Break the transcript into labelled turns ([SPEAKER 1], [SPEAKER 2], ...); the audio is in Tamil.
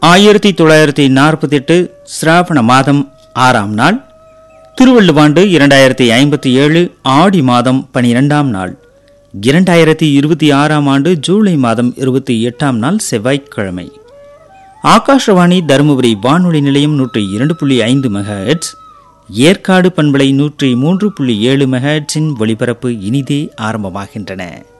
[SPEAKER 1] 1948 சிராவண மாதம் 6ஆம் நாள், திருவள்ளுவாண்டு 2057 ஆடி மாதம் 12ஆம் நாள், 2026ஆம் ஆண்டு ஜூலை மாதம் 28ஆம் நாள் செவ்வாய்க்கிழமை. ஆகாஷவாணி தருமபுரி வானொலி நிலையம் 102.5 மெகாஹெர்ட்ஸ், ஏற்காடு பண்பலை 103.7 மெகாஹெர்ட்ஸின் ஒலிபரப்பு இனிதே ஆரம்பமாகின்றன.